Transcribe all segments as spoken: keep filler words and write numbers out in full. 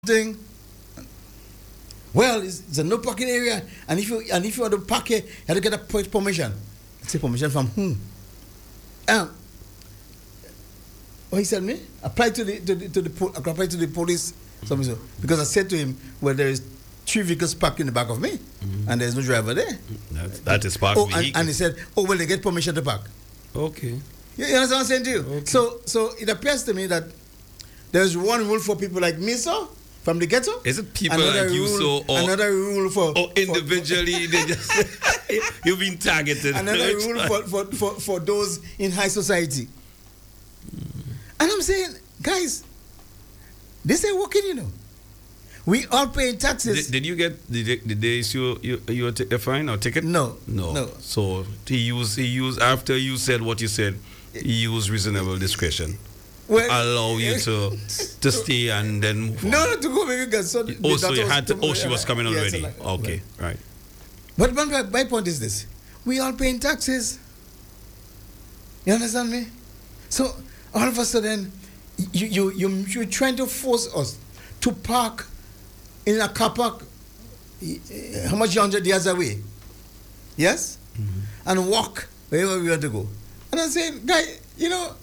thing. Well, it's, it's a no parking area, and if you and if you want to park here, you have to get a per- permission. I say permission from whom? Um, what he said me? Apply to the to the to the po- apply to the police. Something so because I said to him, well, there is three vehicles parked in the back of me, mm-hmm. and there's no driver there. That's, that is parked oh, vehicle. and, and he said, oh well, they get permission to park. Okay. You, you understand what I'm saying to you? Okay. So so it appears to me that there's one rule for people like me, so. From the ghetto? Is it people another like you rule, so or another rule for or individually for, they just you've been targeted. Another rule for, for, for, for those in high society. Mm. And I'm saying, guys, this ain't working, you know. We all paying taxes. Did, did you get did they, did they issue you you a, t- a fine or ticket? No, no. No. So he used he used after you said what you said, he used reasonable discretion. Well, allow you to to stay and then move no, on. no, to go maybe because so oh, so you had to. Oh, she uh, was coming already. Yes, like, okay, right. But my, my point is this: we all paying taxes. You understand me? So all of a sudden, you you you you're trying to force us to park in a car park. How much hundred yards away? Yes, mm-hmm. And walk wherever we want to go. And I'm saying, guy, you know.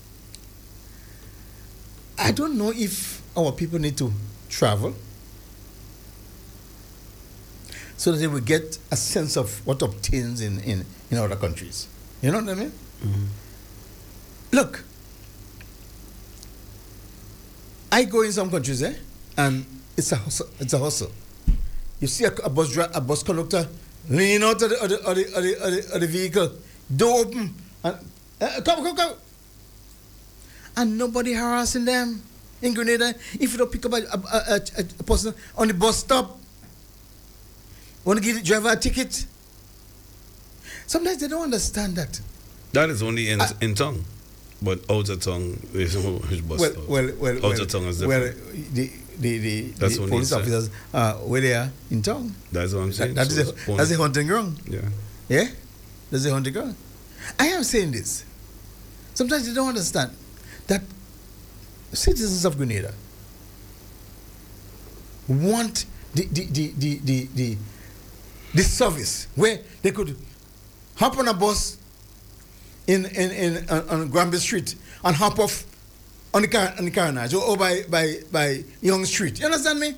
I don't know if our people need to travel so that they will get a sense of what obtains in, in, in other countries. You know what I mean? Mm-hmm. Look, I go in some countries, eh, and it's a hustle. It's a hustle. You see a, a bus dri- a bus conductor lean out of the, of the, of the, of the, of the, of the vehicle, door open, and uh, come, come, come. And nobody harassing them in Grenada. If you don't pick up a, a, a, a person on the bus stop, want to give the driver a ticket. Sometimes they don't understand that. That is only in, I, in tongue, but outer tongue is which bus well, stop. well, well, outer well, tongue is different. Well, the the, the, that's the police officers uh, where they are in town. That's what I'm saying. That, that so is a, that's a hunting ground. Yeah. Yeah, that's a hunting ground. I am saying this. Sometimes they don't understand that citizens of Grenada want the the, the, the, the, the, the service where they could hop on a bus in in, in on, on Granby Street and hop off on the car on the carnage or, or by, by by Young Street. You understand me?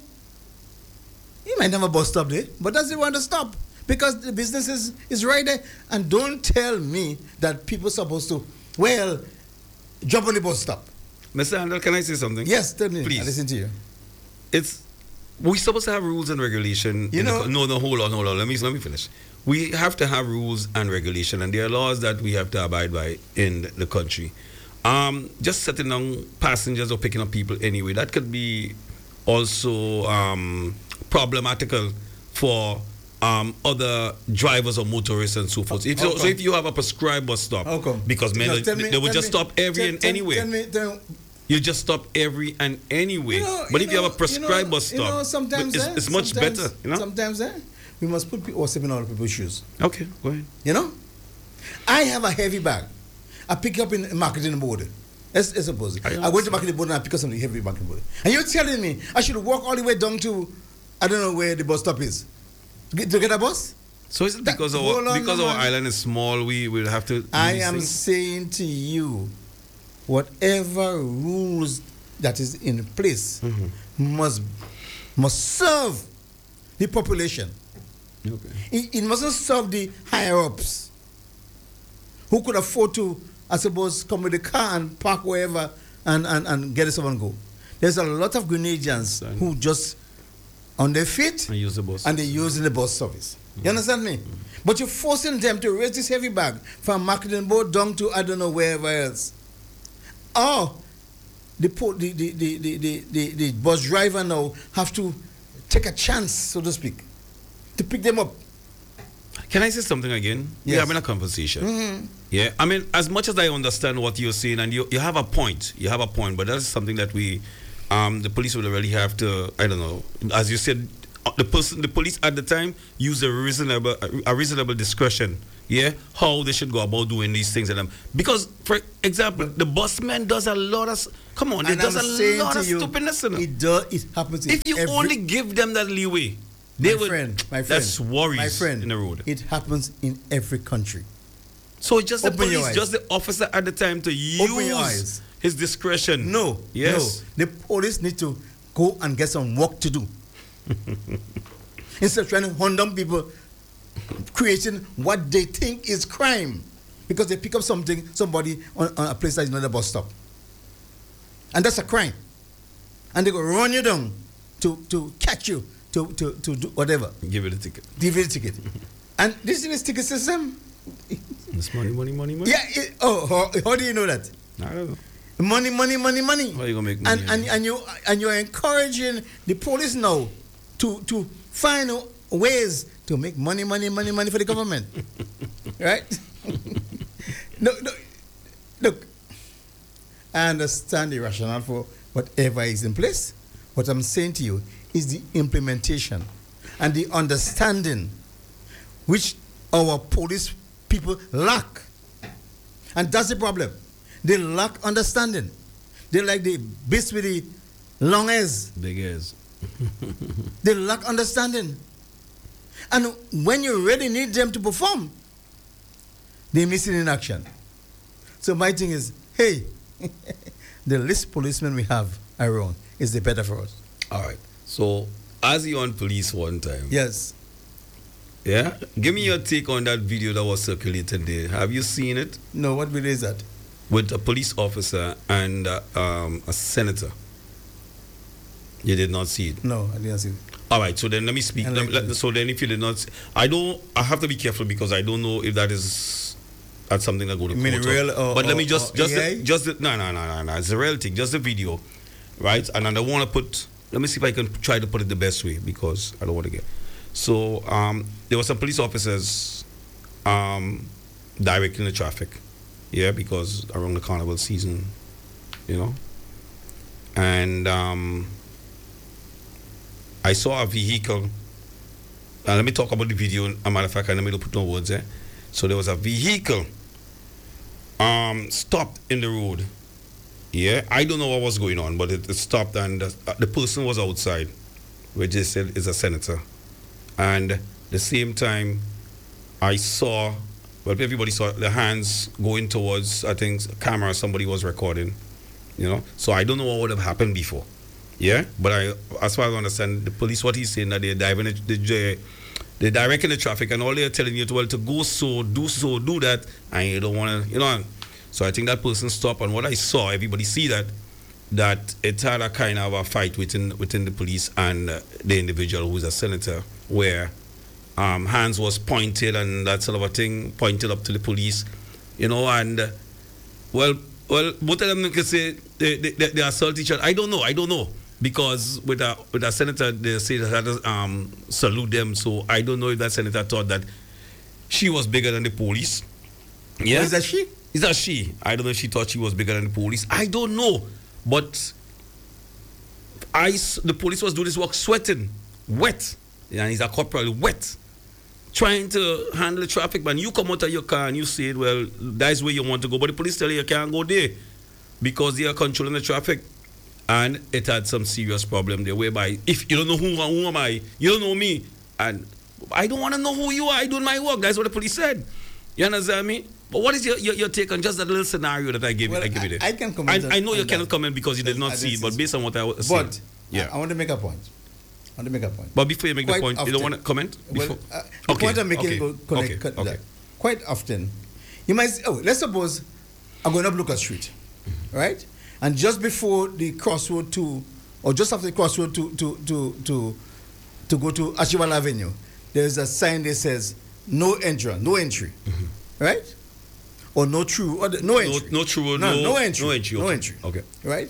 You might have a bus stop there, but does it want to stop? Because the business is, is right there. And don't tell me that people are supposed to, well, jump on the bus stop. Mister Handel, can I say something? Yes, tell me. Please. I listen to you. It's we're supposed to have rules and regulation. You know, the, no, no, hold on, hold on. Let me let me finish. We have to have rules and regulation, and there are laws that we have to abide by in the country. Um, just setting down passengers or picking up people anyway, that could be also um, problematical for um, other drivers or motorists and so forth. If, so, so if you have a prescribed bus stop, how come? because men, No, they, me, they would just me, stop every tell, and tell, anyway. Tell me, tell, You just stop every and anyway. You know, but you if you know, have a prescribed you know, bus stop, you know, sometimes, it's, eh, it's much sometimes, better. You know? Sometimes eh, we must put ourselves in other people's shoes. Okay, go ahead. You know? I have a heavy bag. I pick up in marketing board. Let's, let's suppose. I, I went to marketing board and I pick up some heavy marketing board. And you're telling me I should walk all the way down to, I don't know where the bus stop is. To get, to get a bus? So is it because that, our on, because no, our man. island is small, we will have to... I am things? saying to you, whatever rules that is in place mm-hmm. must must serve the population. Okay. It, it mustn't serve the higher-ups who could afford to, I suppose, come with a car and park wherever and, and, and get yourself and go. There's a lot of Grenadians who just on their feet and use the bus and they use the bus service. Mm-hmm. You understand me? Mm-hmm. But you're forcing them to raise this heavy bag from marketing board down to I don't know wherever else. Or the, the, the, the, the, the, the, the bus driver now have to take a chance, so to speak, to pick them up. Can I say something again? Yes. We're having a conversation. Mm-hmm. Yeah, I mean, as much as I understand what you're saying, and you, you have a point, you have a point, but that's something that we, um, the police would really have to, I don't know, as you said, the person, the police at the time used a reasonable, a reasonable discretion yeah, how they should go about doing these things and them. Because, for example, the busman does a lot of, come on, it does I'm a saying lot to of you, stupidness in them. It does. It happens. If in you every, only give them that leeway, they my would. friend, my friend, that's worries my friend, in the road. It happens in every country. So it's just Open the your police, eyes. just the officer at the time to Open your use eyes. his discretion. No, Yes. no. The police need to go and get some work to do. Instead of trying to hunt down people, creating what they think is crime, because they pick up something, somebody on, on a place that is not a bus stop, and that's a crime, and they go run you down to to catch you to to to do whatever. Give it a ticket. Give it a ticket, and this is the ticket system. It's money, money, money, money. Yeah. It, oh, how, how do you know that? I don't know. Money, money, money, money. How you gonna make money? And and, and you and you're encouraging the police now to to find ways to make money, money, money, money for the government, right? no, no, look. I understand the rationale for whatever is in place. What I'm saying to you is the implementation and the understanding which our police people lack, and that's the problem. They lack understanding. They like the beast with the long ears. Big ears. They lack understanding. And when you really need them to perform, they're missing in action. So my thing is, hey, the less policemen we have around is the better for us. All right. So, as you on police one time, Yes. yeah, give me your take on that video that was circulated there. Have you seen it? No, what video is that? With a police officer and uh, um, a senator. You did not see it. No, I didn't see it. All right. So then let me speak. And Let, like- let- so then, if you did not, see, I don't. I have to be careful because I don't know if that is that's something that go to You mean court. real or- or- but let or- me just or just A I? the, just the, no no no no no. It's a real thing. Just the video, right? And I don't want to put. Let me see if I can try to put it the best way because I don't want to get. So um, there were some police officers um, directing the traffic, yeah, because around the carnival season, you know, and um, I saw a vehicle. And let me talk about the video. As a matter of fact, let me put no words there. So there was a vehicle um, stopped in the road. Yeah, I don't know what was going on, but it, it stopped, and the, uh, the person was outside, which they said is a senator. And the same time, I saw, well, everybody saw the hands going towards, I think, a camera somebody was recording, you know. So I don't know what would have happened before. Yeah, but I, as far as I understand, the police, what he's saying, that they're diving, they, they're directing the traffic, and all they're telling you to, well, to go so, do so, do that, and you don't want to, you know. So I think that person stopped, and what I saw, everybody see that, that it had a kind of a fight within within the police and uh, the individual who's a senator, where um, hands was pointed and that sort of a thing, pointed up to the police, you know, and uh, well, well, both of them can say they, they, they assault each other. I don't know, I don't know, because with a with a senator they say that had to um, salute them. So I don't know if that senator thought that she was bigger than the police. Yeah, Is that she? Is that she? I don't know if she thought she was bigger than the police. I don't know. But I, s- the police was doing this work sweating, wet. And he's a corporal, wet. Trying to handle the traffic, man. You come out of your car and you say, well, that's where you want to go. But the police tell you you can't go there because they are controlling the traffic. And it had some serious problem there, whereby if you don't know who, who am I, you don't know me. And I don't want to know who you are. I doing my work. That's what the police said. You understand me? But what is your, your, your take on just that little scenario that I gave, Well, I give you there? I- I can comment I, I know on you that. cannot comment because you did not I see didn't it, but see based on what I was saying. But yeah. I, I want to make a point. I want to make a point. But before you make Quite the point, you don't often- want to comment? Well, Before? uh, the Okay, point I'm making okay, go connect, okay, cut okay. that. Quite often, you might say, oh, let's suppose I'm going up Lucas Street, right? And just before the crossroad to, or just after the crossroad to to to to, to go to Ashibal Avenue, there's a sign that says no entry, no entry, right? Or no true, or the- no entry. No, no true, no, no, no entry, No entry. no okay. entry. Okay. Right?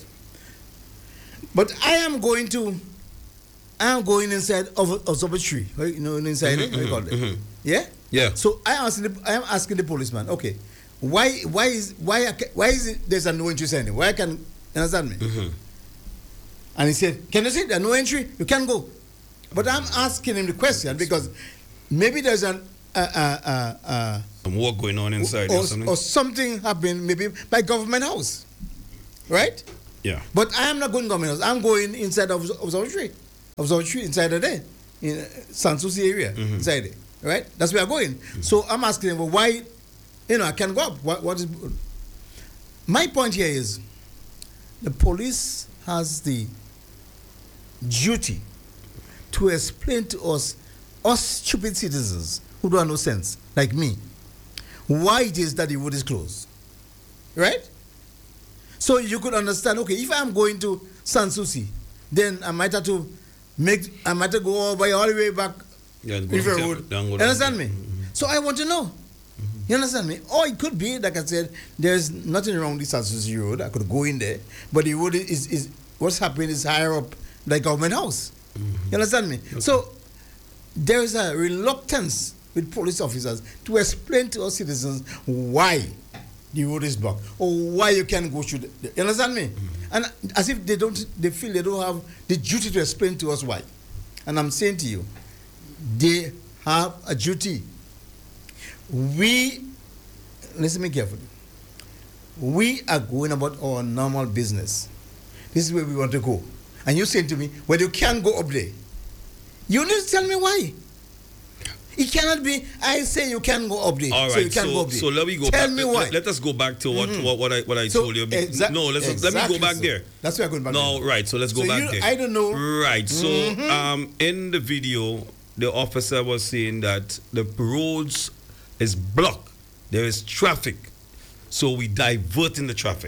But I am going to, I am going inside of a, of a tree, right? You know, inside it, what do you call it? mhm. Yeah? Yeah. So I asked the, I am asking the policeman, okay, why why is why I ca- why is it there's a no entry sign? Why I can you understand me? Mhm. And he said, can you see there's no entry? You can go. But I'm asking him the question because maybe there's an uh, uh, uh, uh, Some work going on inside or, or something. or something happened maybe by government house, right? Yeah. But I am not going government house. I'm going inside of observatory, observatory inside of there, in uh, Sanssouci area, Mhm. inside there, right? That's where I'm going. So I'm asking them, well, why, you know, I can go up. What, what is? My point here is, the police has the duty to explain to us, us stupid citizens who don't have no sense, like me, why it is that the road is closed. Right? So you could understand, okay, if I'm going to Sanssouci, then I might have to make, I might have to go all, by, all the way back Yeah, go River down- Road. down- go You down. understand me? Mhm. So I want to know. You understand me? Or it could be, like I said, there's nothing wrong with Sanssouci Road. I could go in there, but the road is, is what's happening is higher up, like government house. You understand me? So there is a reluctance with police officers to explain to us citizens why the road is blocked or why you can't go through. The, you understand me? And as if they don't, they feel they don't have the duty to explain to us why. And I'm saying to you, they have a duty. We, listen to me carefully. We are going about our normal business. This is where we want to go. And you're saying to me, well, you can't go up there. You need to tell me why. It cannot be, I say you can go up there. All so right, you can't so, go up there. so let me go Tell back. me let, why. Let, let us go back to what, Mhm. what, what I what I So, told you. exa- no, let's let me exactly go back so. there. That's where I'm going back No, there. right. So let's go So back you- there. I don't know. Right. So Mhm. um, in the video, the officer was saying that the roads is blocked. There is traffic, so we diverting the traffic.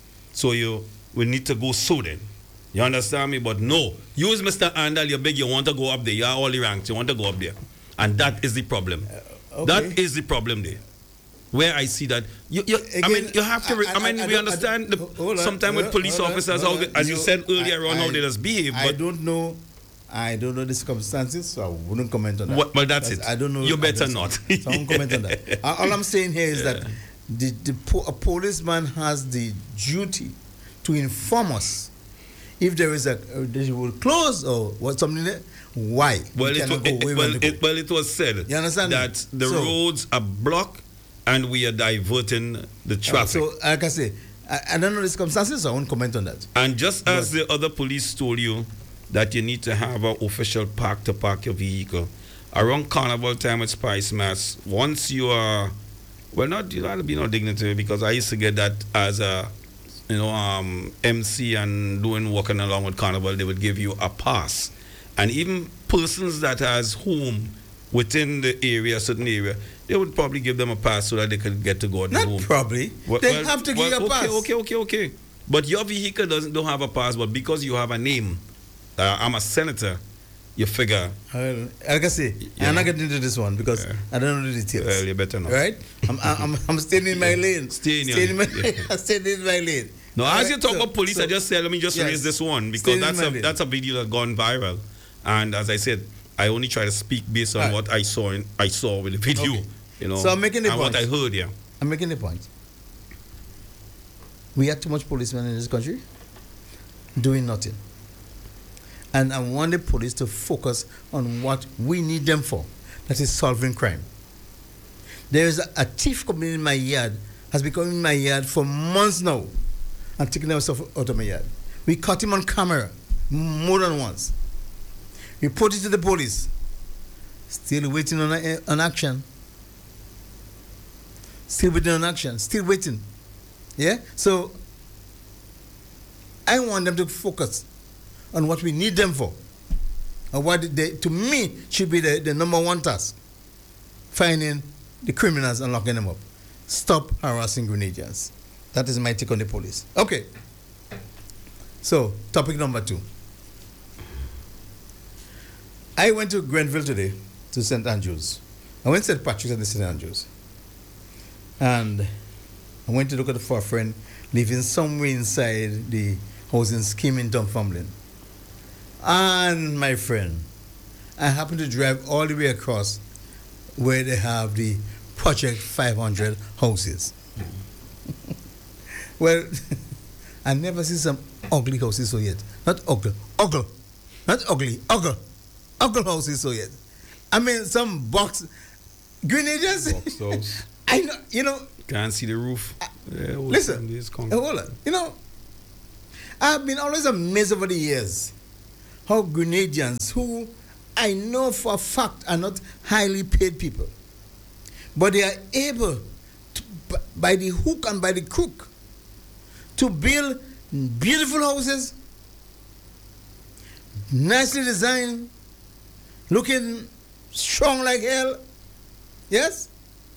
So you we need to go so then. You understand me? But no, you as Mister Andal, you're big. You want to go up there. You are all the ranks. You want to go up there, and that is the problem. okay. That is the problem there. Where I see that you, you I Again, mean, you have to. Re- I- I, I- mean, I we don't- I understand don't- the, hold on, sometimes with hold police on, hold officers, on, how hold they, on. as you No, said earlier I- on, how I- they just behave. I But don't know. I don't know the circumstances, so I wouldn't comment on that. What- well, that's it. I don't know. You I better don't- not. So I won't comment on that. Uh, All I'm saying here is that the, the po- a policeman has the duty to inform us if there is a uh, they will close or what something there, why well, we it, cannot wa- go it, where we well, want to go. it, well, it was said You understand me? that the So- roads are blocked and we are diverting the Uh, traffic. so like I say, I, I don't know the circumstances, so I won't comment on that. And just as But- the other police told you that you need to have an official park to park your vehicle, around carnival time with Spice Mass, once you are, well, not, you don't have to be no dignitary because I used to get that as a, you know, um, M C and doing walking along with carnival, they would give you a pass. And even persons that has home within the area, certain area, they would probably give them a pass so that they could get to go at the Not home. probably. Well- they well- have to well, give you a okay, pass. Okay, okay, okay. But your vehicle doesn't don't have a pass, but because you have a name, uh, I'm a senator, you figure, Well, like I say, Yeah. I'm not getting into this one because Yeah. I don't know the details. well, you better not. Right? I'm, I'm, I'm staying in my lane. Stay in your Staying in my lane. lane. I'm staying in my lane. Now, All as right? you talk So- about police, so- I just said, let me just yes. raise this one Stay because in that's my a lane. that's a video that's gone viral, and as I said, I only try to speak based on Right. what I saw in, I saw with the video, Okay. you know, So I'm making the and what I point. heard, yeah. I'm making a point. We have too much policemen in this country doing nothing. And I want the police to focus on what we need them for. That is solving crime. There is a, a thief coming in my yard, has been coming in my yard for months now and taking our stuff out of my yard. We caught him on camera more than once. Report it to the police. Still waiting on, a, on action. Still waiting on action. Still waiting. Yeah? So, I want them to focus on what we need them for. And what they, to me, should be the, the number one task. Finding the criminals and locking them up. Stop harassing Grenadians. That is my take on the police. Okay. So, topic number two. I went to Grenville today, to Saint Andrews. I went to Saint Patrick's and Saint Andrews. And I went to look at for a friend living somewhere inside the housing scheme in Dunfermline. And my friend, I happened to drive all the way across where they have the Project five hundred houses. Well, I never see some ugly houses so yet. Not ugly, ugly, not ugly, ugly, ugly houses so yet. I mean, some box, Grenadians. Box house. I know, you know. Can't see the roof. Yeah, old Listen, days come. uh, hold on. You know, I've been always amazed over the years how Grenadians, who I know for a fact are not highly paid people, but they are able, to, b- by the hook and by the crook, to build beautiful houses, nicely designed, looking strong like hell. Yes?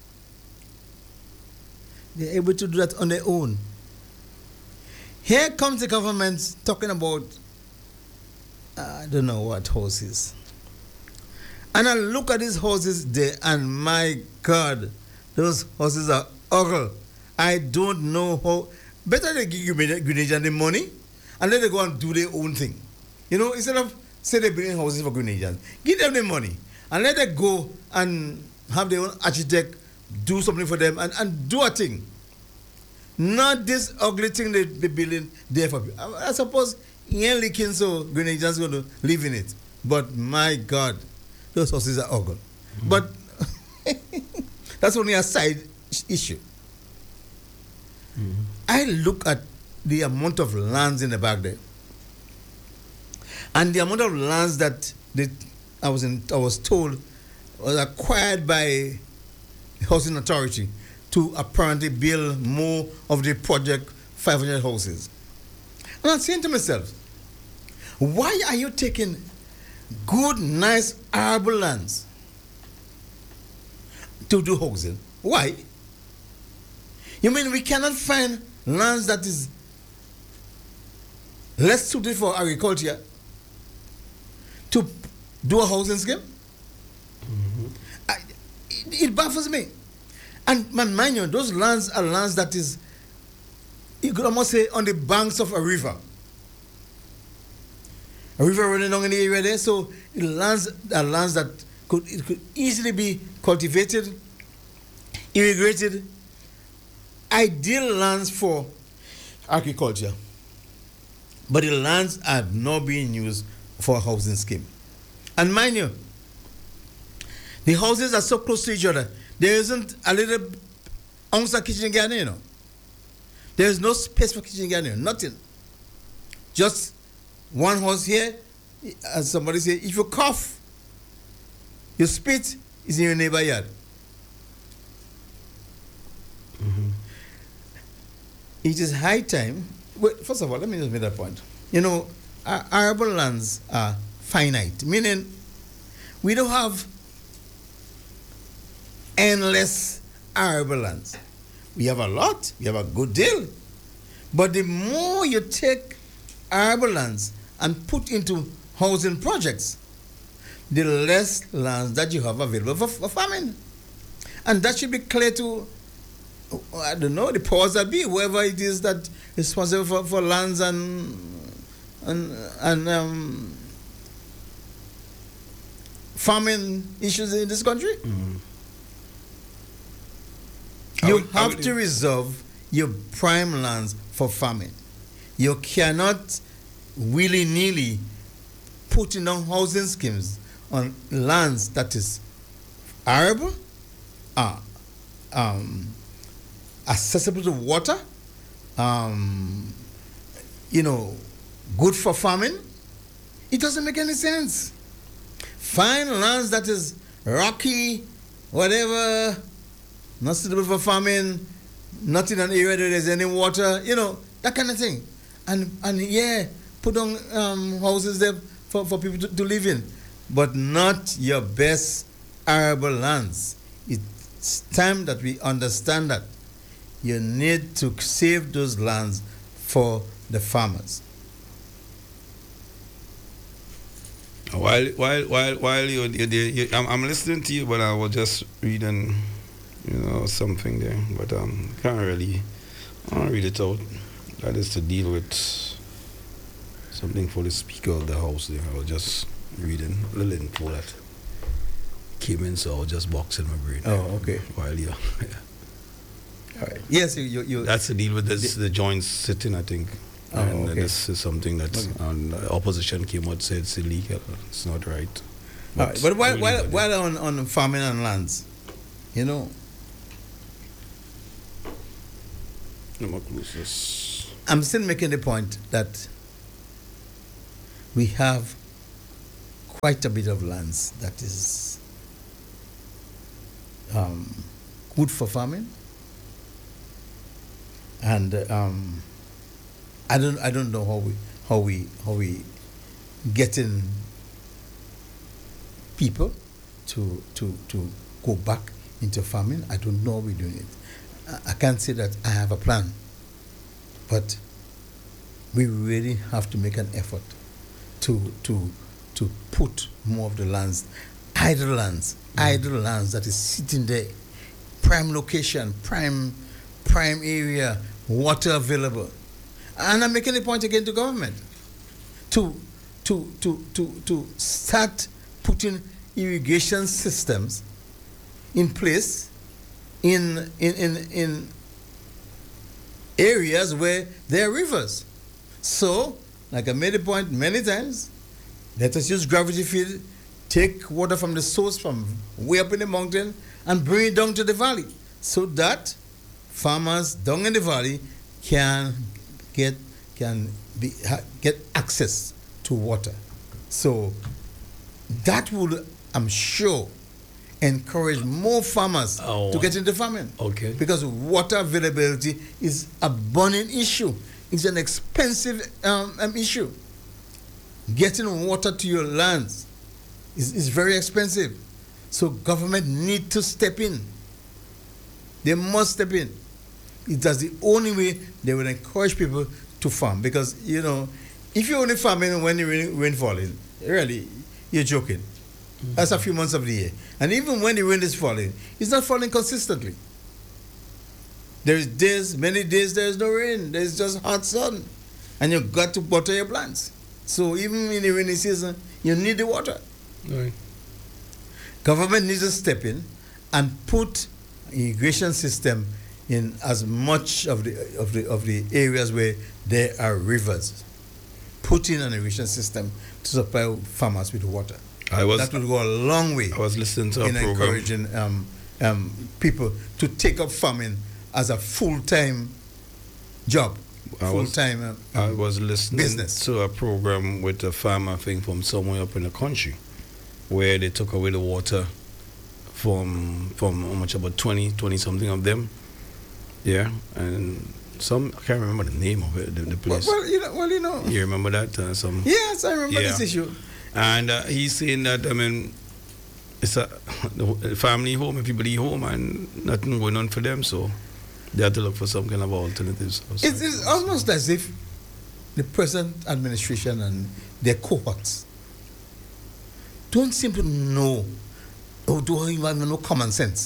They're able to do that on their own. Here comes the government talking about, I don't know what houses. And I look at these houses there, and my God, those houses are ugly. I don't know how. Better they give Grenadians the money and let them go and do their own thing. You know, instead of say they're building houses for Grenadians, give them the money and let them go and have their own architect do something for them and, and do a thing. Not this ugly thing they be building there for people. I, I suppose in leaking, so Grenadians going to live in it. But my God, those houses are ugly. Mm-hmm. But that's only a side issue. Mm-hmm. I look at the amount of lands in the back there, and the amount of lands that they, I was in, I was told was acquired by the housing authority to apparently build more of the project five hundred houses. And I'm saying to myself, why are you taking good, nice, arable lands to do housing? Why? You mean we cannot find lands that is less suited for agriculture to do a housing scheme? Mm-hmm. I, it, it baffles me. And man, mind you, those lands are lands that is, you could almost say, on the banks of a river. A river running along in the area there, so the lands are lands that could, it could easily be cultivated, irrigated, ideal lands for agriculture. But the lands have not been used for a housing scheme. And mind you, the houses are so close to each other, there isn't a little ounce of kitchen garden, you know. There is no space for kitchen garden, nothing. Just one house here, as somebody said, if you cough, you spit, it's in your neighbor's yard. Mm-hmm. It is high time. Well, first of all, let me just make that point. You know, our arable lands are finite, meaning we don't have endless arable lands. We have a lot, we have a good deal. But the more you take arable lands and put into housing projects, the less lands that you have available for, for farming. And that should be clear to, I don't know, the powers that be, whoever it is that is responsible for, for lands and and, and um, farming issues in this country. Mm-hmm. You would, have to reserve your prime lands for farming. You cannot willy-nilly put in on housing schemes on lands that is arable, uh, um, accessible to water, um, you know, good for farming. It doesn't make any sense. Find lands that is rocky, whatever, not suitable for farming, not in an area where there's any water, you know, that kind of thing. And and yeah, put on um, houses there for, for people to, to live in, but not your best arable lands. It's time that we understand that you need to save those lands for the farmers. While while while while you, you, you I'm, I'm listening to you, but I was just reading, you know, something there, but um, can't really, I don't read it out. That is to deal with something for the Speaker of the House there. I was just reading a little info that came in, so I was just boxing my brain. Oh, okay. While you, yeah. All right. Yes, you, you, you. That's to deal with this, the joint sitting, I think. Oh, and okay. This is something that Okay. um, the opposition came out and said it's illegal. It's not right. All right. But while, we'll while, leave it while on, on farming and lands, You know, I'm still making the point that we have quite a bit of lands that is um, good for farming, and um, I don't I don't know how we how we how we getting people to to to go back into farming. I don't know how we're doing it. I can't say that I have a plan, but we really have to make an effort to to to put more of the lands, idle lands, mm. idle lands that is sitting there, prime location, prime prime area, water available. And I'm making a point again to government to to to to to start putting irrigation systems in place in in in, in areas where there are rivers. So, like I made a point many times, let us use gravity feed, take water from the source from way up in the mountain and bring it down to the valley so that farmers down in the valley can get can be ha, get access to water. So that would, I'm sure, encourage more farmers oh, to get into farming. Okay. Because water availability is a burning issue. It's an expensive um, um, issue. Getting water to your lands is, is very expensive. So government need to step in. They must step in. That's the only way they will encourage people to farm. Because, you know, if you're only farming when the rain, rain falling, really, you're joking. Mm-hmm. That's a few months of the year. And even when the rain is falling, it's not falling consistently. There's days, many days there's no rain. There's just hot sun. And you've got to water your plants. So even in the rainy season, you need the water. Right. Government needs to step in and put irrigation system in as much of the of the of the areas where there are rivers. Put in an irrigation system to supply farmers with water. I was, that would go a long way. I was listening to a in program encouraging um, um, people to take up farming as a full-time job, full-time um, I was listening business. to a program with a farmer thing from somewhere up in the country, where they took away the water from from how much, about twenty, twenty something of them, yeah, and some, I can't remember the name of it, the, the place. Well, well, you know, well, you know. You remember that? Uh, some. Yes, I remember yeah. this issue. And uh, he's saying that, I mean, it's a the family home, everybody home, and nothing going on for them, so they have to look for some kind of alternatives. It's, it's almost as if the present administration and their cohorts don't seem to know or don't even have no common sense.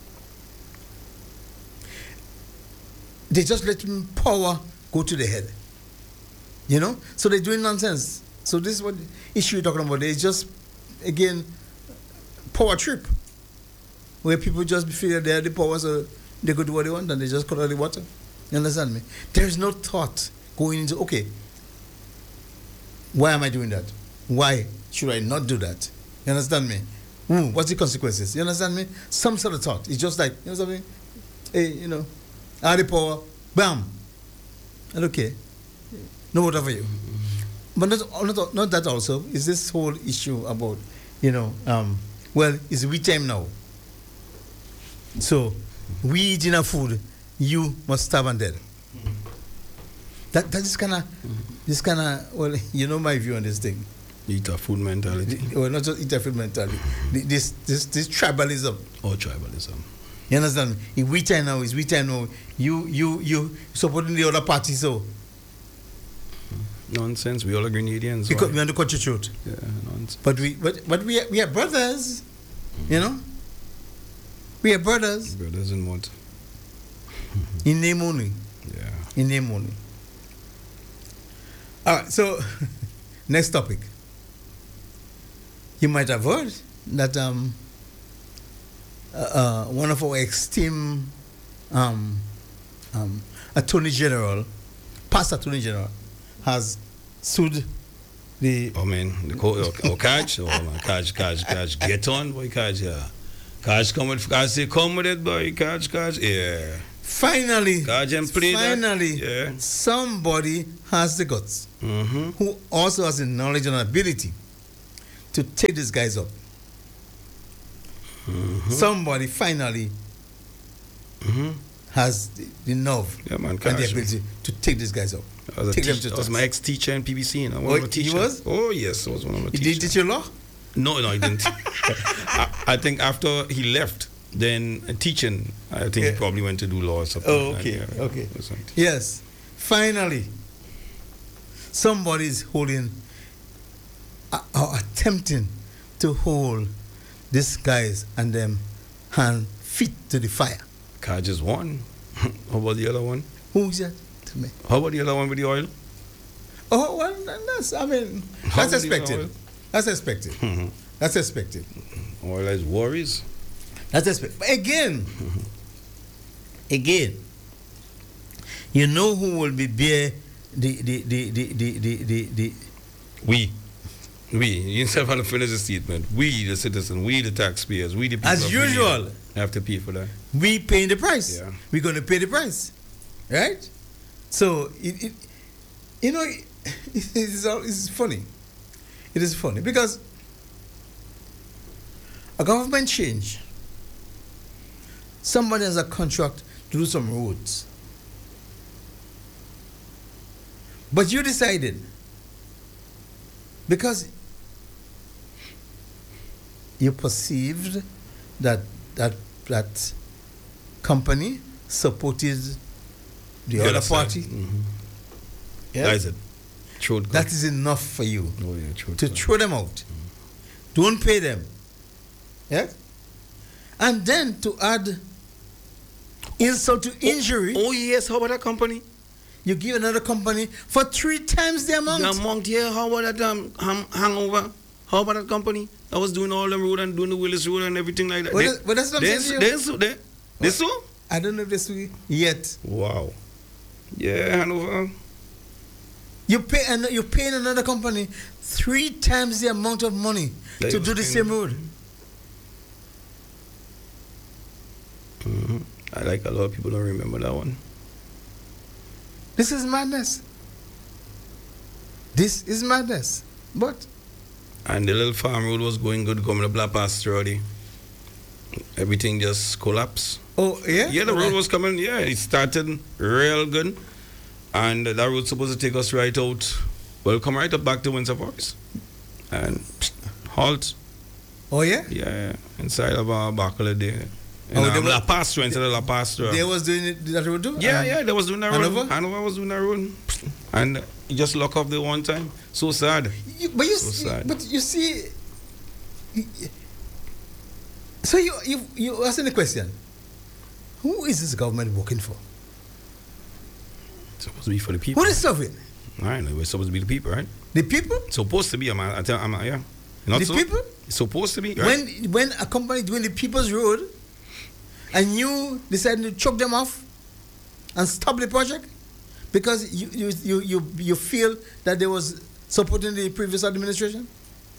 They just let power go to the head. You know? So they're doing nonsense. So this is what issue you're talking about. It's just, again, power trip. Where people just feel they have the power, so they go do what they want and they just cut out the water. You understand me? There is no thought going into, okay, why am I doing that? Why should I not do that? You understand me? Ooh, what's the consequences? You understand me? Some sort of thought. It's just like, you know something? Hey, you know, I have the power, bam. And okay, no water for you. But not, not, not that also, is this whole issue about, you know, um, well, it's wheat time now. So, we eat enough food, you must starve and dead. That that is kind of, this kind of, well, you know my view on this thing. Eat a food mentality. Well, not just eat a food mentality. This this this tribalism. Or tribalism. You understand? If we time now, is we time now, you you you supporting the other party, so. Nonsense. We all are Grenadians. Because we want to cut your throat. Yeah, nonsense. But we but but we are, we are brothers, you know. We are brothers. Brothers in what? In name only. Yeah. In name only. All right. So, next topic. You might have heard that um, uh, uh, one of our esteemed um, um, Attorney General, past Attorney General, has sued the. Oh man, the co- oh, oh, catch, oh man, catch, catch, catch, get on, boy, catch, yeah. Catch come with, catch say come with it, boy. Catch, catch, yeah. Finally, Catch and play that. finally, Yeah. somebody has the guts, Mm-hmm. who also has the knowledge and ability to take these guys up. Mm-hmm. Somebody finally Mm-hmm. has the, the nerve Yeah, man. and the Catch. ability to take these guys up. I was, a Take them teach- to I was task. my ex-teacher in P B C. You know, one Oh, of my he teachers. was? Oh, yes, I was one of my He teachers. did teach you law? No, no, he didn't. I, I think after he left, then uh, teaching, I think Yeah. he probably went to do law or something. Oh, like okay, that, yeah, okay. or something. Yes. Finally, somebody is holding, uh, or attempting to hold these guys and them hand feet to the fire. Car just one. How about the other one? Who's that to me? How about the other one with the oil? Oh, well, that's, I mean, How that's many expected. hours? That's expected. Mhm. That's expected. Oil is worries. That's expected. But again, again, you know who will be bear the, the, the, the, the, the, the, the We. We. You yourself have to finish the statement. We, the citizen, we, the taxpayers, we, the people. As of usual. Grenada have to pay for that. we paying the price. Yeah. We're going to pay the price, right? So it, it you know, it, it's, all- it's funny. It is funny because a government change. Somebody has a contract to do some roads, but you decided because you perceived that that that company supported the, other side. party. Mhm. Yeah? That is it. Throat That cut. is enough for you Oh, yeah, throat to cut. throw them out. Don't pay them. Yeah? And then to add insult to injury, Oh, yes. How about that company? you give another company for three times the amount. The amount, yeah. How about that um, ham, hangover? How about that company that was doing all the road and doing the Willis Road and everything like that? Well, They- that- well, that's what I'm they- saying to you. They sue. They, they sue? I don't know if this will yet. Wow. Yeah, Hanover. You pay and you're paying another company three times the amount of money That to was do the paying- same road. Mhm. I like a lot of people don't remember that one. This is madness. This is madness. But And the little farm road was going good, coming to Black Pasture already. Everything just collapsed. oh yeah, Yeah, the road was coming. Yeah, it started real good. And that road supposed to take us right out. Well, come right up back to Windsor Forest. And pst, halt. Oh yeah, Yeah, yeah. Inside of our Bakula there. Oh, And they um, were- La Pastra instead of La Pastra. they was doing it that road too. Yeah, Um, yeah, they was doing that road. Hanover? Hanover was doing that road. And he just lock off the one time. So sad. You, but you, So see, sad. but you see, so you you you asking the question, who is this government working for? It's supposed to be for the people. Who is serving? Right, we're supposed to be the people, right? The people? Supposed to be, I'm, I tell, I'm, yeah. Not the so? people? It's supposed to be, right? When when a company doing the people's road, and you decide to choke them off and stop the project because you you you you, you feel that they was supporting the previous administration.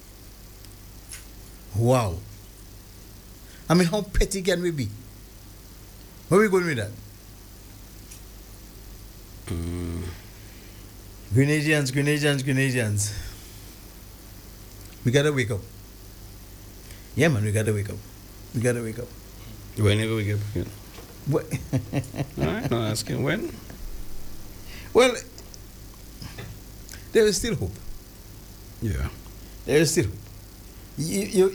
Wow. I mean, how petty can we be? Where are we going with that? Mm. Grenadians, Grenadians, Grenadians. We gotta wake up. Yeah, man, we gotta wake up. We gotta wake up. Whenever we get back in. What? All right, not asking when. Well, there is still hope. Yeah. There is still hope. You, you,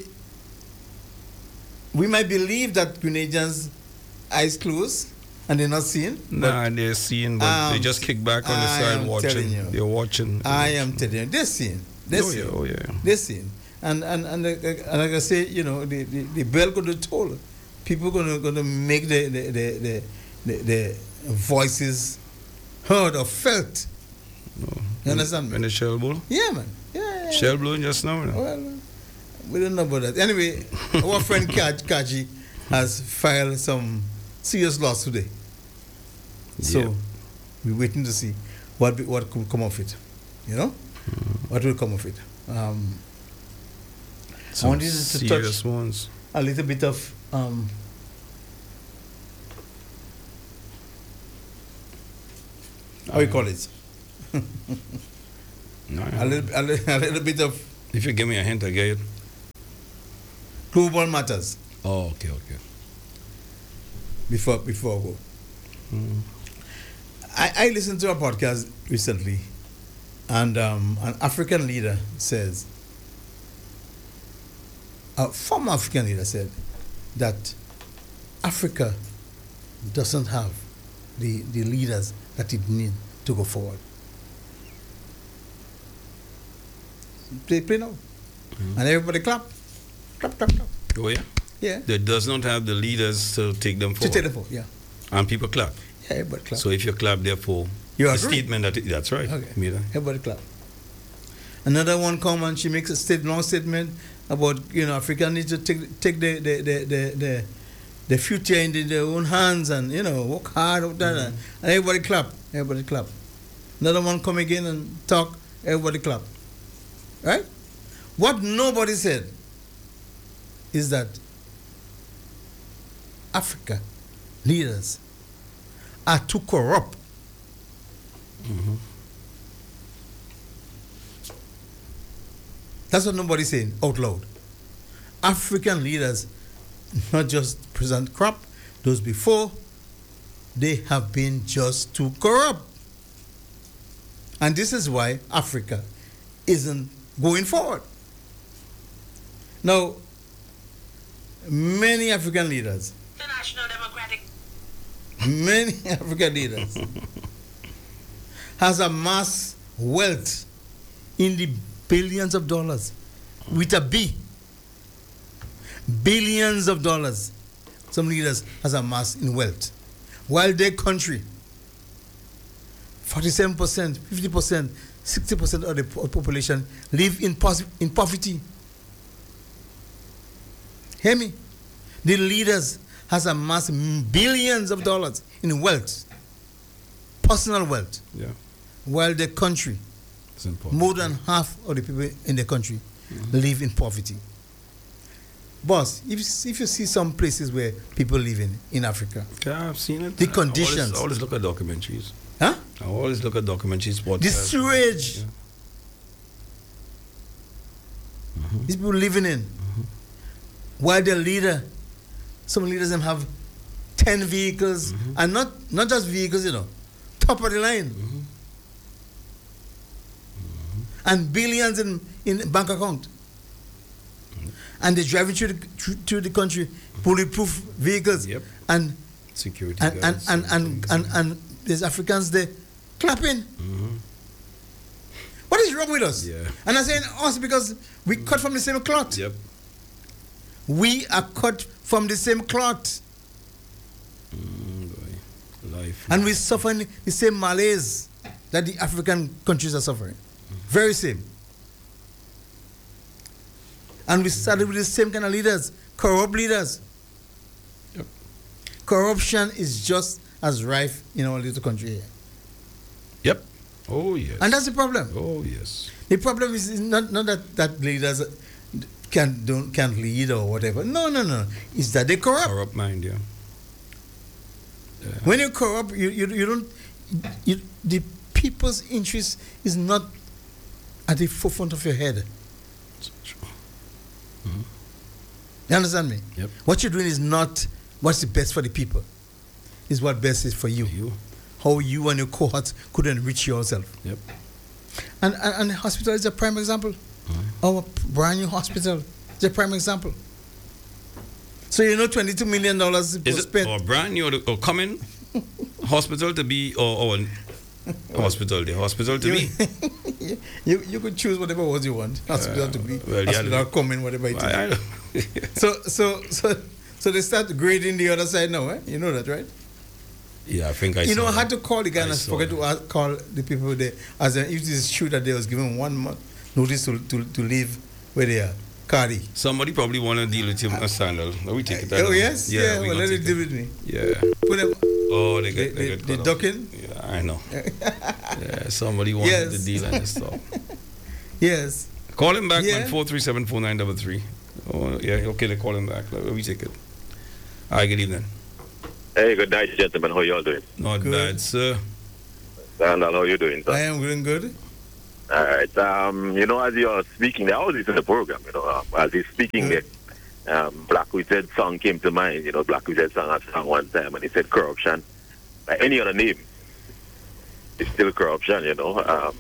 we might believe that Grenadians' eyes closed and they're not seeing. Nah, they're seeing, but they Um, just kick back on the I side am watching. telling you. They're watching. I am telling you, they're seeing. They're Oh, seeing. yeah, oh, yeah. They're seeing. And and and, uh, and like I say, you know, the, the, the bell going to toll. People going to going to make the the, the, the, the the voices heard or felt. No. You understand me? When the shell blow? Yeah, man. Yeah, yeah, yeah. Shell blowing just now. No? Well, we don't know about that. Anyway, our friend Kaj- Kaji has filed some serious loss today. So Yeah. we're waiting to see what be, what could come of it. You know, Mm-hmm. what will come of it. Um, Some wanted to touch- serious ones. a little bit of um, how you call it? No, A little, a little, a little bit of if you give me a hint, I get it. global matters Oh, okay, okay. before before I go. Mm. I, I listened to a podcast recently, and um, an African leader says, a former African leader said that Africa doesn't have the, the leaders that it needs to go forward. Play, play now. Mm. And everybody clap. Clap, clap, clap. Oh, yeah? Yeah. That does not have the leaders to take them To forward. take them forward, yeah. And people clap. Yeah, everybody clap. So if you clap, therefore, You the agree? statement that it, that's right. Okay. Mira. Everybody clap. Another one come and she makes a state, long statement about, you know, Africa needs to take take the the the the, the, the future into their own hands and, you know, work hard. Mm-hmm. And everybody clap. Everybody clap. Another one come again and talk. Everybody clap. Right? What nobody said is that Africa leaders are too corrupt. Mm-hmm. That's what nobody's saying out loud. African leaders, not just President Krap, those before, they have been just too corrupt. And this is why Africa isn't going forward. Now, many African leaders, The National Democratic many African leaders has amassed wealth in the billions of dollars with a B. Billions of dollars some leaders has amassed in wealth. While their country, forty-seven percent, fifty percent, sixty percent of the po- population live in, pos- in poverty. Hear me? The leaders has amassed billions of dollars in wealth, personal wealth, Yeah. while the country, It's important. more than half of the people in the country Mm-hmm. live in poverty. Boss, if you, if you see some places where people live in, in Africa, Yeah, I've seen it. The I conditions. always, I always look at documentaries. huh? I always look at documentaries. The podcasts. sewage Yeah. Mhm. these people living in, while their leader, some leaders them have ten vehicles, Mhm. and not, not just vehicles, you know, top of the line, Mhm. and billions in, in bank account. And they're driving through the, through, through the country, bulletproof vehicles, Yep. and Security and and guards and and, and, and there's Africans there clapping. Mhm. What is wrong with us? Yeah. And I'm saying us because we cut from the same cloth. Yep. We are cut from the same cloth, Mm, boy. Life. and we're suffering the same malaise that the African countries are suffering. Very same. And we started with the same kind of leaders, corrupt leaders. Yep. Corruption is just as rife in our little country here. Yep. Oh yes. And that's the problem. Oh yes. The problem is not, not that, that leaders can don't can't lead or whatever. No, no, no. It's that they corrupt. Corrupt mind. Yeah. Yeah. When you corrupt, you, you, you don't. You, the people's interest is not at the forefront of your head. So true. You understand me? Yep. What you're doing is not what's the best for the people. It's what best is for you. You. How you and your cohorts could enrich yourself. Yep. And and, and the hospital is a prime example. Mhm. Our brand new hospital is a prime example. So you know, twenty-two million dollars Is it spent. or brand new or, or coming hospital to be or, or hospital the hospital to you, be? you you could choose whatever was you want. Hospital to be. well, yeah, hospital coming, whatever it is. I, I, So so so so they start grading the other side now. Eh? You know that, right? yeah, I think I. you know, saw I had that. to call the guy I and I saw forget that. to ask, call the people there. As in, if this is true that they was given one month notice to to, to leave where they are. Cardi. Somebody probably want to deal with him a sandal. Let me take it. Oh yes, yeah. we well, gonna let it take deal with me. Yeah. Put them. Oh, they They, get they, they, get they cut off. ducking. Yeah, I know. Yeah, somebody wanted Yes. the deal and stuff. Yes. Call him back Yeah. on four three seven four nine double three. Oh yeah, okay, they call him back. Let me take it. Hi, good evening. Hey, good night, gentlemen. How you all doing? Not Good. bad, sir. Sandal, how you doing, sir? I am doing good. All right. Um, you know, as you're speaking there, I was listening to the program, you know, um, as he's speaking Good. there, um, Black Wizard song came to mind. You know, Black Wizard sang a song one time, and he said corruption. By any other name, it's still corruption, you know. Um,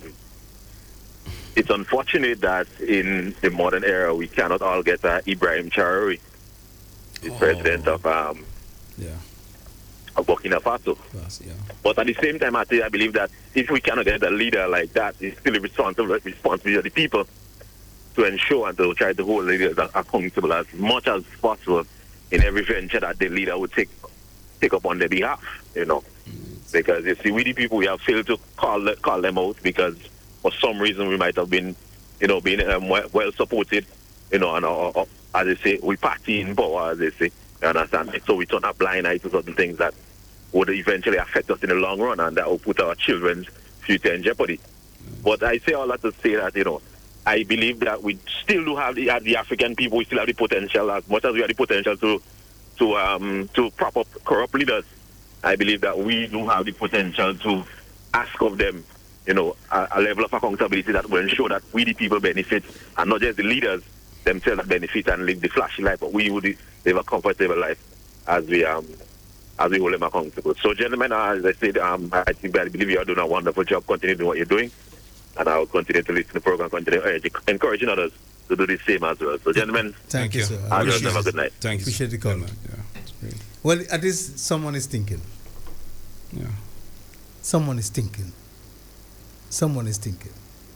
it's unfortunate that in the modern era, we cannot all get uh, Ibrahim Traore, the Oh. president of, um, Yeah. of Burkina Faso. That's, yeah. But at the same time, I, think, I believe that if we cannot get a leader like that, it's still a responsible responsibility of the people to ensure and to try to hold leaders accountable as much as possible in every venture that the leader would take take up on their behalf, you know. Because you see, we the people, we have failed to call call them out because for some reason we might have been, you know, being um, well, well supported, you know, and uh, uh, as they say, we party in power, as they say, you understand? So we turn a blind eye to certain things that would eventually affect us in the long run, and that will put our children's future in jeopardy. But I say all that to say that, you know, I believe that we still do have the, uh, the African people, we still have the potential, as much as we have the potential to to um to prop up corrupt leaders. I believe that we do have the potential to ask of them, you know, a, a level of accountability that will ensure that we the people benefit, and not just the leaders themselves that benefit and live the flashy life, but we would live a comfortable life as we um as we hold them accountable. So, gentlemen, as I said, um, I think I believe you are doing a wonderful job. Continue doing what you're doing, and I will continue to listen to the program, continue urge, encouraging others to do the same as well. So, gentlemen, Thank, Thank you, you. sir. I I will appreciate have a it. good night. Thank you. Appreciate the call. Yeah, that's great. Well, at least someone is thinking. Yeah. Someone is thinking. Someone is thinking.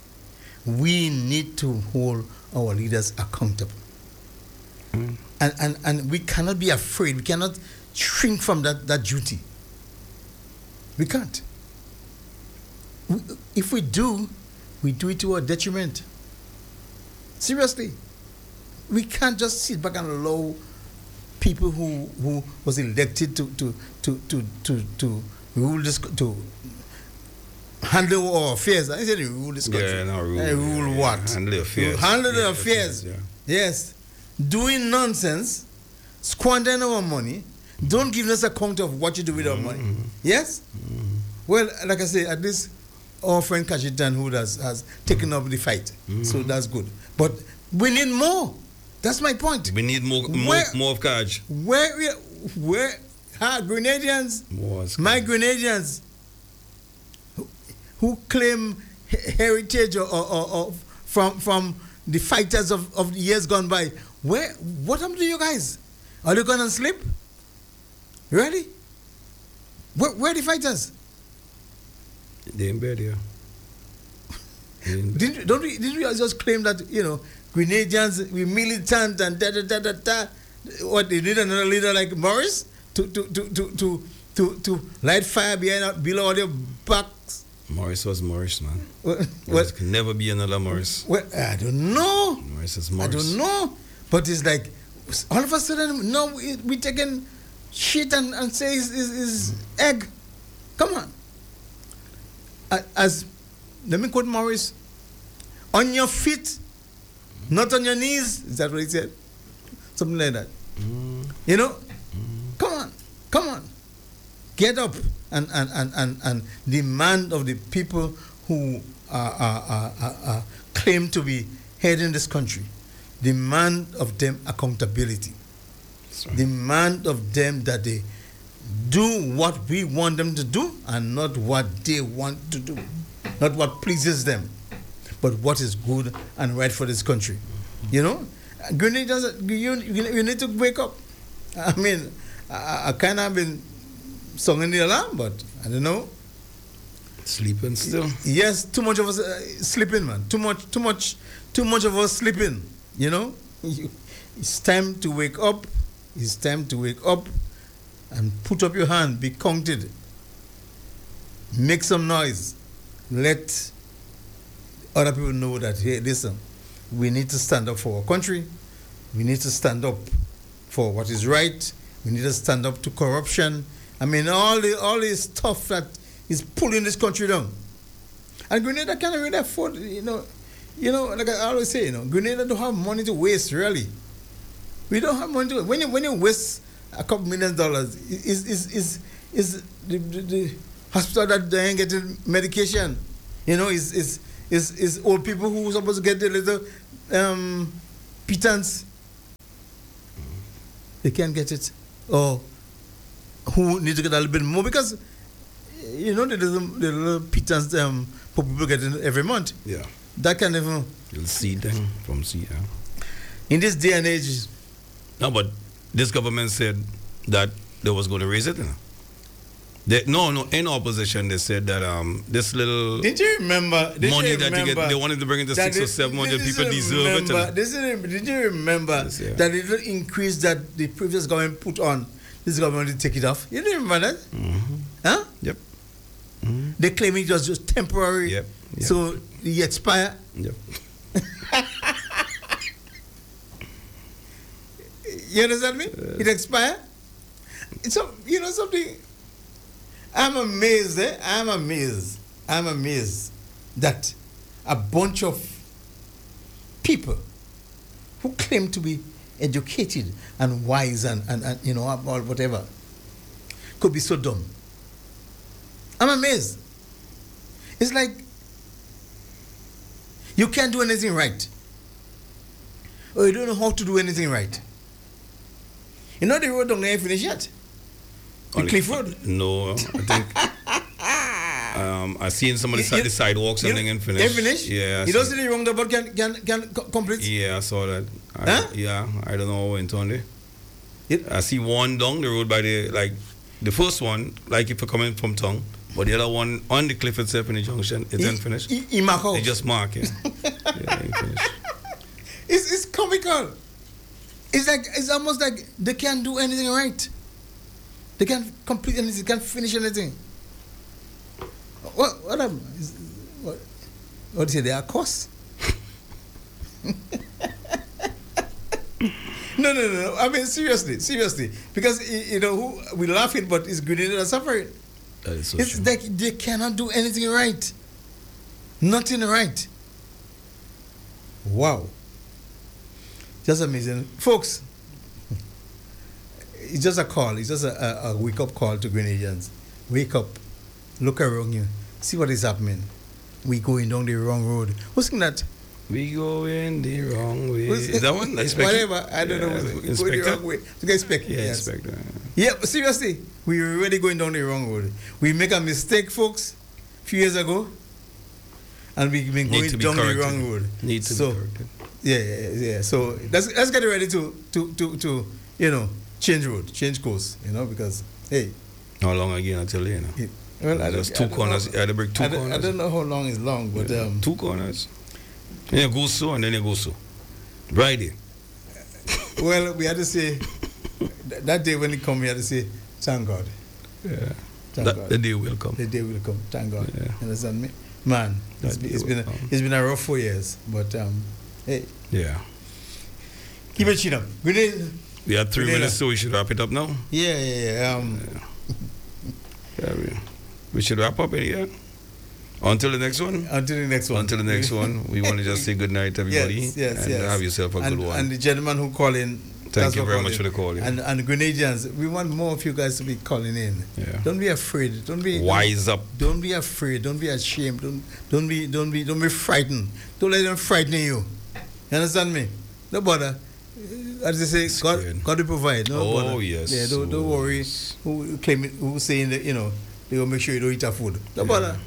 We need to hold our leaders accountable. Mm. And, and, and we cannot be afraid. We cannot shrink from that, that duty. We can't. We, if we do, we do it to our detriment. Seriously. We can't just sit back and allow people who, who was elected to, to, to, to, to, to rule this, to handle our affairs. I said rule this country. Yeah, no, rule. Eh, rule yeah, what? yeah. Handle the affairs. Handle the Yeah, affairs. yeah. Yes. Doing nonsense, squandering our money, don't give us account of what you do with our money. Yes? Well, like I say, at least our friend Kashitan who has, has taken up the fight. So that's good. But we need more. That's my point. We need more, more, Where- more of Kaj. Where, we- where, ha, Grenadians, More of my Kaj. Grenadians, who, who claim he- heritage or, or, or, or from from the fighters of, of the years gone by, where, what happened to you guys? Are you going to sleep? Really? Where, where are the fighters? They in bed, yeah. They in bed. Didn't, don't we, didn't we just claim that, you know, Grenadians, we militant and da da da da da? What, they need another leader like Morris to to to to to, to, to light fire behind below all their backs? Morris was Morris, man. Well, There well, can never be another Morris. well, I don't know. Morris is I Morris. don't know. But it's like, all of a sudden, no, we, we taking shit and, and say it's, it's, it's egg. Come on. A- As, let me quote Morris, on your feet, not on your knees. Is that what he said? Something like that. You know? Come on. Come on. Get up and, and, and, and, and demand of the people who are, are, are, are, are claim to be heading this country. Demand of them accountability. That's right. Demand of them that they do what we want them to do and not what they want to do. Not what pleases them, but what is good and right for this country. You know? Grenadians, you, you, you need to wake up. I mean, I, I kind of been sounding the alarm, but I don't know. Sleeping still. Yes, too much of us uh, sleeping, man. Too much, too much, too much of us sleeping. You know, You- it's time to wake up. It's time to wake up and put up your hand. Be counted. Make some noise. Let other people know that, hey, listen, we need to stand up for our country. We need to stand up for what is right. We need to stand up to corruption. I mean, all the all this stuff that is pulling this country down. And Grenada can't really afford, you know, you know, like I always say, you know, Grenada don't have money to waste, really. We don't have money to when you when you waste a couple million dollars. Is is is is the, the, the hospital that they ain't getting medication? You know, is is is is old people who supposed to get the little um, pittance. They can't get it, or who need to get a little bit more because you know the little, the little pittance um, people get every month. Yeah. That can even. You'll see them from sea. Yeah. In this day and age. No, but this government said that they was going to raise it. You know? They, no, no, in opposition, they said that um this little did you remember did money you that you get, they wanted to bring it to six it, or seven hundred people did deserve remember, it. This is, did you remember Yes, yeah. that little increase that the previous government put on, this government did take it off? You didn't remember that? Mm-hmm. Huh? Yep. Mm-hmm. They claim it was just temporary. Yep. Yep. So it expire. Yep. You understand me? Uh, it expire. So you know something. I'm amazed. Eh? I'm amazed. I'm amazed that a bunch of people who claim to be educated and wise and, and, and you know about whatever could be so dumb. I'm amazed. It's like you can't do anything right, or you don't know how to do anything right. You know the road down there ain't finished yet. The Only- Cliff Road. No, I think. um, I seen some of the, You- si- you- the sidewalks and You- thing and They finished. finished? Yeah. I You don't see- see the wrong but can can can co- complete? Yeah, I saw that. I, Huh? Yeah, I don't know how it went on there. It- I see one down the road by the like the first one, like if you're coming from town, but the other one on the cliff itself in the junction, it's I- unfinished. I- I mark out. They just mark it. Yeah, ain't finished. It's it's comical. It's like it's almost like they can't do anything right. They can't complete anything. They can't finish anything. What what am is, what what do you say? They are costs. No, no, no, no. I mean, seriously, seriously. Because, y- you know, who, we laughing, but it's Grenada that are suffering. That is so It's true. like they cannot do anything right. Nothing right. Wow. Just amazing. Folks, it's just a call. It's just a, a, a wake-up call to Grenadians. Wake up. Look around you. See what is happening. We going down the wrong road. Who's saying that? We go in the wrong way. Who's- Is that one? Inspector? Whatever. I don't Yeah, know. Who's going the Inspector? wrong way. To get inspector. Yeah, yes. Inspector. Yeah, but seriously, we were already going down the wrong road. We make a mistake, folks, a few years ago, and we've been Need going to be down the corrected. wrong road. Need to so, be corrected. Yeah, yeah, yeah. So let's let's get ready to to to to you know change road, change course. You know because hey, How long again until you know? it, well, I don't, Just I two don't corners. know. You had to break two I don't, corners. I don't know how long is long, but Yeah, um, two corners. Then you go so and then you go so. Right there. well, we had to say th- that day when he come, we had to say thank God. Yeah. Thank That, God. the day will come. The day will come. Thank God. Yeah. You understand me? Man, it's, That be- day it's will been a, come. it's been a rough four years, but um, hey, Yeah. keep it chin up. We need, We have three We need minutes, a- so we should wrap it up now. yeah, yeah, yeah. Um, Yeah, we, we should wrap up here. Until the next one. until the next one. Until the next one, we want to just say good night, everybody. Yes, yes, and yes. have yourself a and, good one. And the gentleman who called in. Thank that's you what very called much in. for the call. Yeah. And and Grenadians, we want more of you guys to be calling in. Yeah. Don't be afraid. Don't be Wise up. Don't be afraid. Don't be ashamed. Don't don't be don't be don't be frightened. Don't let them frighten you. You understand me? No bother. As they say, God, Scared. God will provide. No Oh, bother. yes. Yeah. Don't don't Oh, worry. yes. Who claim it? Who saying that you know they will make sure you don't eat our food. No Yeah. bother.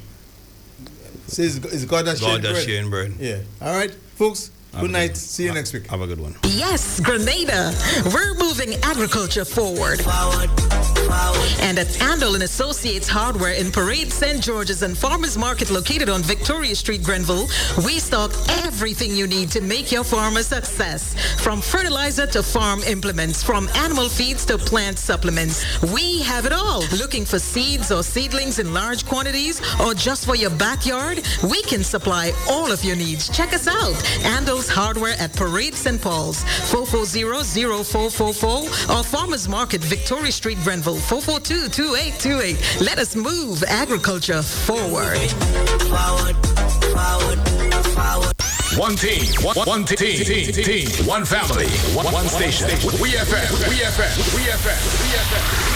Say it's, it's God that sharing God that bread. sharing bread. Yeah. All right, folks. Have a Good night. one. See you Ha- next week. Have a good one. Yes, Grenada. We're moving agriculture forward. Forward, forward. And at Andal and Associates Hardware in Parade, Saint George's and Farmers Market located on Victoria Street, Grenville, we stock everything you need to make your farm a success. From fertilizer to farm implements, from animal feeds to plant supplements, we have it all. Looking for seeds or seedlings in large quantities or just for your backyard? We can supply all of your needs. Check us out. Andal's Hardware at Parade Saint Paul's, four four zero, zero four four four, or Farmers Market, Victoria Street, Grenville, four four two, two eight two eight. Let us move agriculture forward. Forward, forward, forward. One team, one, one team, team, team, one family, one, one station. We F M, We F M, We F M, We F M.